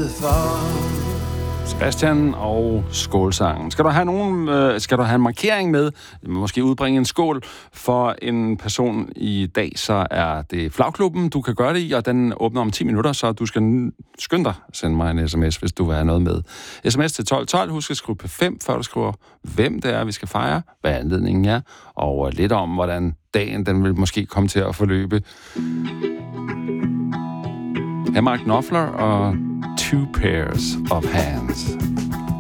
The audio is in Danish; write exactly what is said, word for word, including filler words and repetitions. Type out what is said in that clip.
stedet for. Sebastian og skålsangen. Skal du have nogen, øh, skal du have en markering med, måske udbringe en skål for en person i dag, så er det Flagklubben, du kan gøre det i, og den åbner om ti minutter, så du skal skynde dig at sende mig en sms, hvis du vil have noget med. Sms til tolv tolv, husk at skrive P fem, før du skriver, hvem det er, vi skal fejre, hvad anledningen er, og lidt om, hvordan dagen den vil måske komme til at forløbe. Her er Mark Knopfler og Two Pairs of Hands.